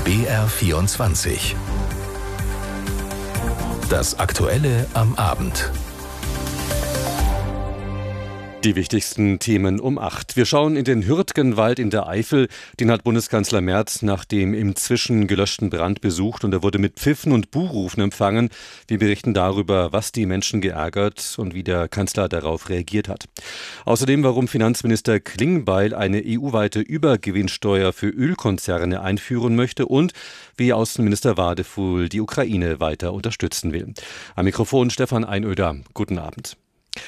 BR24. Das Aktuelle am Abend. Die wichtigsten Themen um 8. Wir schauen in den Hürtgenwald in der Eifel. Den hat Bundeskanzler Merz nach dem inzwischen gelöschten Brand besucht und er wurde mit Pfiffen und Buhrufen empfangen. Wir berichten darüber, was die Menschen geärgert und wie der Kanzler darauf reagiert hat. Außerdem, warum Finanzminister Klingbeil eine EU-weite Übergewinnsteuer für Ölkonzerne einführen möchte und wie Außenminister Wadefuhl die Ukraine weiter unterstützen will. Am Mikrofon Stefan Einöder. Guten Abend.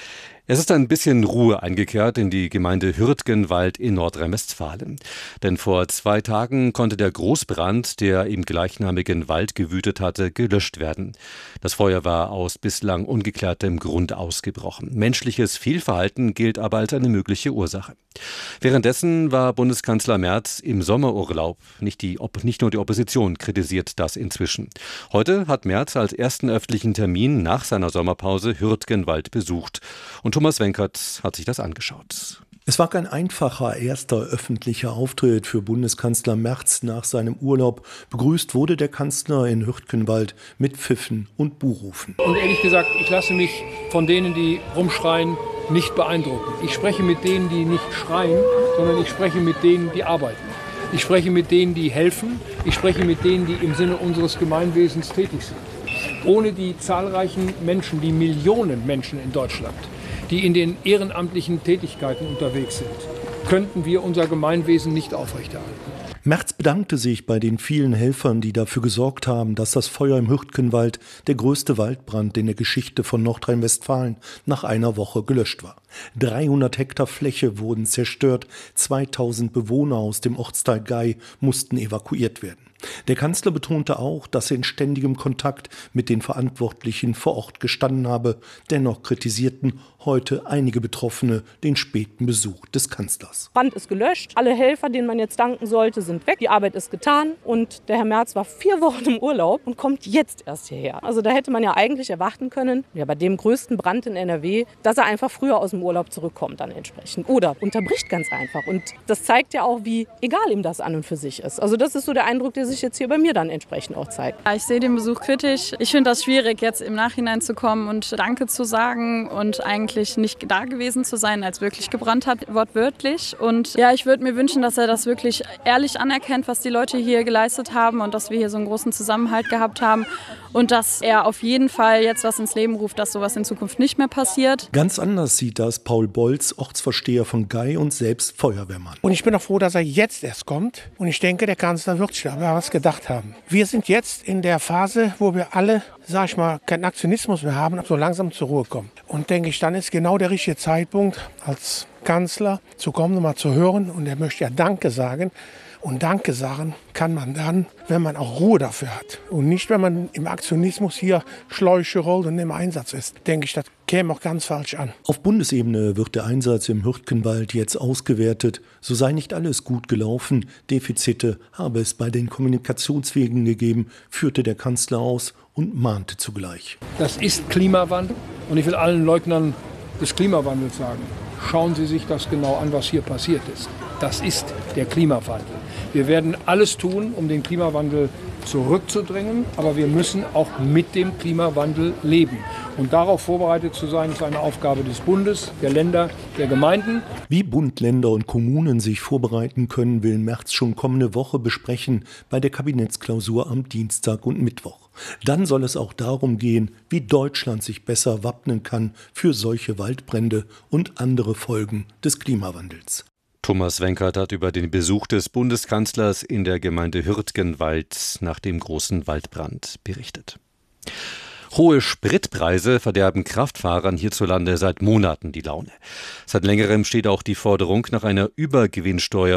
Es ist ein bisschen Ruhe eingekehrt in die Gemeinde Hürtgenwald in Nordrhein-Westfalen. Denn vor 2 Tagen konnte der Großbrand, der im gleichnamigen Wald gewütet hatte, gelöscht werden. Das Feuer war aus bislang ungeklärtem Grund ausgebrochen. Menschliches Fehlverhalten gilt aber als eine mögliche Ursache. Währenddessen war Bundeskanzler Merz im Sommerurlaub. Nicht nur die Opposition kritisiert das inzwischen. Heute hat Merz als ersten öffentlichen Termin nach seiner Sommerpause Hürtgenwald besucht. Und Thomas Wenkert hat sich das angeschaut. Es war kein einfacher erster öffentlicher Auftritt für Bundeskanzler Merz nach seinem Urlaub. Begrüßt wurde der Kanzler in Hürtgenwald mit Pfiffen und Buhrufen. Und ehrlich gesagt, ich lasse mich von denen, die rumschreien, nicht beeindrucken. Ich spreche mit denen, die nicht schreien, sondern ich spreche mit denen, die arbeiten. Ich spreche mit denen, die helfen. Ich spreche mit denen, die im Sinne unseres Gemeinwesens tätig sind. Ohne die zahlreichen Menschen, die Millionen Menschen in Deutschland, die in den ehrenamtlichen Tätigkeiten unterwegs sind, könnten wir unser Gemeinwesen nicht aufrechterhalten. Merz bedankte sich bei den vielen Helfern, die dafür gesorgt haben, dass das Feuer im Hürtgenwald, der größte Waldbrand in der Geschichte von Nordrhein-Westfalen, nach einer Woche gelöscht war. 300 Hektar Fläche wurden zerstört, 2000 Bewohner aus dem Ortsteil Gay mussten evakuiert werden. Der Kanzler betonte auch, dass er in ständigem Kontakt mit den Verantwortlichen vor Ort gestanden habe. Dennoch kritisierten heute einige Betroffene den späten Besuch des Kanzlers. Brand ist gelöscht, alle Helfer, denen man jetzt danken sollte, sind weg. Die Arbeit ist getan und der Herr Merz war 4 Wochen im Urlaub und kommt jetzt erst hierher. Also da hätte man ja eigentlich erwarten können, ja, bei dem größten Brand in NRW, dass er einfach früher aus dem Urlaub zurückkommt dann entsprechend. Oder unterbricht ganz einfach. Und das zeigt ja auch, wie egal ihm das an und für sich ist. Also das ist so der Eindruck, der sich jetzt hier bei mir dann entsprechend auch zeigt. Ja, ich sehe den Besuch kritisch. Ich finde das schwierig, jetzt im Nachhinein zu kommen und Danke zu sagen und eigentlich nicht da gewesen zu sein, als wirklich gebrannt hat, wortwörtlich. Und ja, ich würde mir wünschen, dass er das wirklich ehrlich anerkennt, was die Leute hier geleistet haben und dass wir hier so einen großen Zusammenhalt gehabt haben und dass er auf jeden Fall jetzt was ins Leben ruft, dass sowas in Zukunft nicht mehr passiert. Ganz anders sieht das Paul Bolz, Ortsvorsteher von Gay und selbst Feuerwehrmann. Und ich bin auch froh, dass er jetzt erst kommt. Und ich denke, der Kanzler wird sich aber was gedacht haben. Wir sind jetzt in der Phase, wo wir alle, sag ich mal, keinen Aktionismus mehr haben, so langsam zur Ruhe kommen. Und denke ich, dann ist genau der richtige Zeitpunkt, als Kanzler zu kommen, nochmal zu hören. Und er möchte ja Danke sagen. Und Danke sagen kann man dann, wenn man auch Ruhe dafür hat. Und nicht, wenn man im Aktionismus hier Schläuche rollt und im Einsatz ist. Denke ich, das käme auch ganz falsch an. Auf Bundesebene wird der Einsatz im Hürtgenwald jetzt ausgewertet. So sei nicht alles gut gelaufen. Defizite habe es bei den Kommunikationswegen gegeben, führte der Kanzler aus und mahnte zugleich. Das ist Klimawandel und ich will allen Leugnern des Klimawandels sagen, schauen Sie sich das genau an, was hier passiert ist. Das ist der Klimawandel. Wir werden alles tun, um den Klimawandel zurückzudrängen, aber wir müssen auch mit dem Klimawandel leben. Und darauf vorbereitet zu sein, ist eine Aufgabe des Bundes, der Länder, der Gemeinden. Wie Bund, Länder und Kommunen sich vorbereiten können, will Merz schon kommende Woche besprechen bei der Kabinettsklausur am Dienstag und Mittwoch. Dann soll es auch darum gehen, wie Deutschland sich besser wappnen kann für solche Waldbrände und andere Folgen des Klimawandels. Thomas Wenkert hat über den Besuch des Bundeskanzlers in der Gemeinde Hürtgenwald nach dem großen Waldbrand berichtet. Hohe Spritpreise verderben Kraftfahrern hierzulande seit Monaten die Laune. Seit längerem steht auch die Forderung nach einer Übergewinnsteuer